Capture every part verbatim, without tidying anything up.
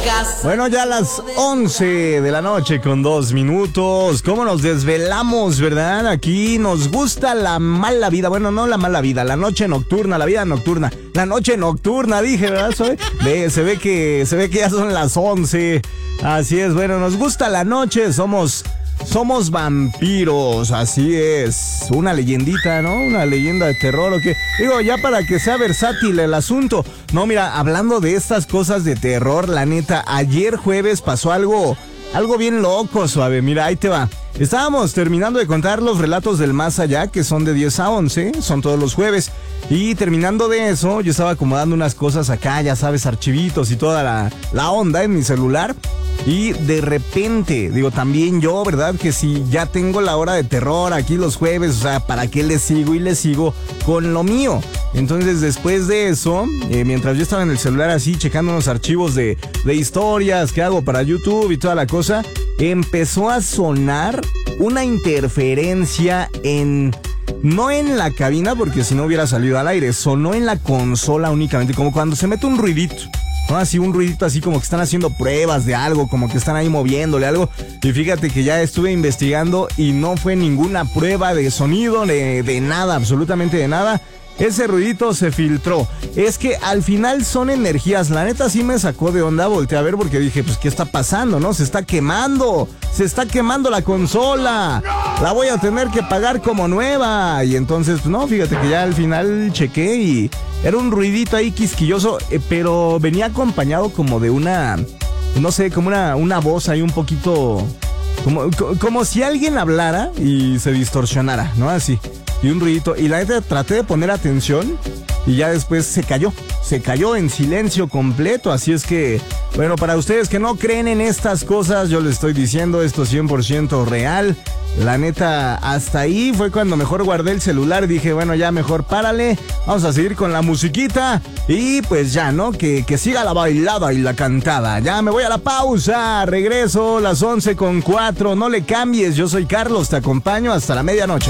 Bueno, ya a las once de la noche con dos minutos. ¿Cómo nos desvelamos, verdad? Aquí nos gusta la mala vida. Bueno, no la mala vida, la noche nocturna, la vida nocturna. La noche nocturna, dije, ¿verdad? Soy? Ve, se ve que, se ve que ya son las once. Así es, bueno, nos gusta la noche. Somos, somos vampiros, así es. Una leyendita, ¿no? Una leyenda de terror, ¿o qué? Digo, ya para que sea versátil el asunto. No, mira, hablando de estas cosas de terror, la neta, ayer jueves pasó algo, algo bien loco, suave. Mira, ahí te va. Estábamos terminando de contar los relatos del más allá, que son de diez a once, son todos los jueves. Y terminando de eso, yo estaba acomodando unas cosas acá, ya sabes, archivitos y toda la, la onda en mi celular. Y de repente, digo, también yo, ¿verdad? Que si ya tengo la hora de terror aquí los jueves, o sea, ¿para qué le sigo y le sigo con lo mío? Entonces, después de eso, eh, mientras yo estaba en el celular así, checando unos archivos de, de historias que hago para YouTube y toda la cosa, empezó a sonar una interferencia en... No en la cabina, porque si no hubiera salido al aire, sonó en la consola únicamente, como cuando se mete un ruidito, ¿no? Así un ruidito así como que están haciendo pruebas de algo, como que están ahí moviéndole algo. Y fíjate que ya estuve investigando y no fue ninguna prueba de sonido, de, de nada, absolutamente de nada. Ese ruidito se filtró. Es que al final son energías. La neta sí me sacó de onda. Volteé a ver porque dije, pues, ¿qué está pasando, no? Se está quemando. Se está quemando la consola. La voy a tener que pagar como nueva. Y entonces, pues, no, fíjate que ya al final chequé y era un ruidito ahí quisquilloso, eh, pero venía acompañado como de una, no sé, como una, una voz ahí un poquito... Como, como si alguien hablara y se distorsionara, ¿no? Así. Y un ruidito. Y la neta traté de poner atención y ya después se cayó. Se cayó en silencio completo. Así es que, bueno, para ustedes que no creen en estas cosas, yo les estoy diciendo, esto es cien por ciento real. La neta, hasta ahí fue cuando mejor guardé el celular. Dije, bueno, ya mejor párale. Vamos a seguir con la musiquita. Y pues ya, ¿no? Que, que siga la bailada y la cantada. Ya me voy a la pausa. Regreso las once con cuatro. No le cambies. Yo soy Carlos. Te acompaño hasta la medianoche.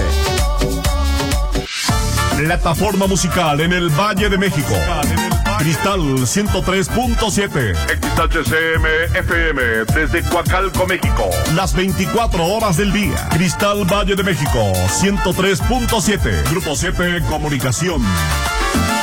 Plataforma musical en el Valle de México. Cristal ciento tres punto siete. X H C M F M desde Coacalco, México. Las veinticuatro horas del día. Cristal Valle de México ciento tres punto siete. Grupo siete Comunicación.